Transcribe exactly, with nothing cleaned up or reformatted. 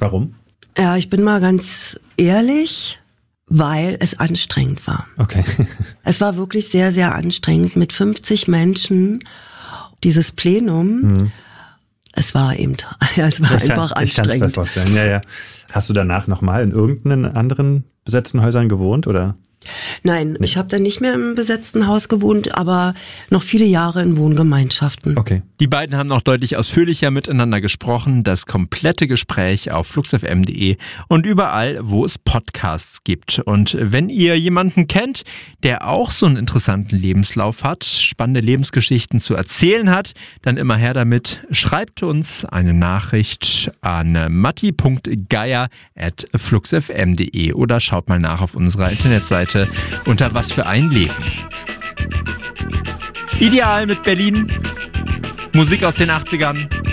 Warum? Ja, ich bin mal ganz ehrlich, weil es anstrengend war. Okay. Es war wirklich sehr, sehr anstrengend mit fünfzig Menschen. Dieses Plenum, mhm. es war eben, ja, es war ich einfach kann, anstrengend. Ich kann es mir vorstellen, ja, ja. Hast du danach nochmal in irgendeinen anderen besetzten Häusern gewohnt, oder? Nein, ich habe dann nicht mehr im besetzten Haus gewohnt, aber noch viele Jahre in Wohngemeinschaften. Okay. Die beiden haben noch deutlich ausführlicher miteinander gesprochen. Das komplette Gespräch auf flux f m punkt d e und überall, wo es Podcasts gibt. Und wenn ihr jemanden kennt, der auch so einen interessanten Lebenslauf hat, spannende Lebensgeschichten zu erzählen hat, dann immer her damit. Schreibt uns eine Nachricht an matti punkt geier at flux f m punkt d e oder schaut mal nach auf unserer Internetseite unter Was für ein Leben. Ideal mit Berlin. Musik aus den achtzigern.